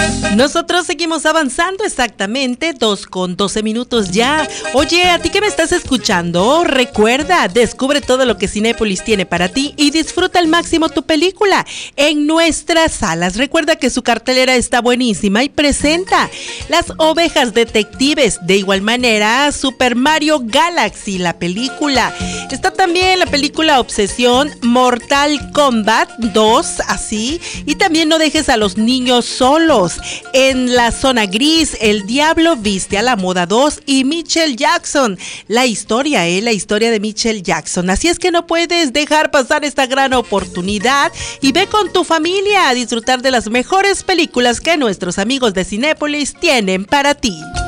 Nosotros seguimos avanzando exactamente 2:12 minutos ya. Oye, a ti que me estás escuchando, recuerda, descubre todo lo que Cinépolis tiene para ti y disfruta al máximo tu película en nuestras salas. Recuerda que su cartelera está buenísima y presenta Las Ovejas Detectives. De igual manera, Super Mario Galaxy, la película. Está también la película Obsesión, Mortal Kombat 2, así. Y también No dejes a los niños solos. En la zona gris, El Diablo Viste a la Moda 2 y Michael Jackson. La historia de Michael Jackson. Así es que no puedes dejar pasar esta gran oportunidad y ve con tu familia a disfrutar de las mejores películas que nuestros amigos de Cinépolis tienen para ti.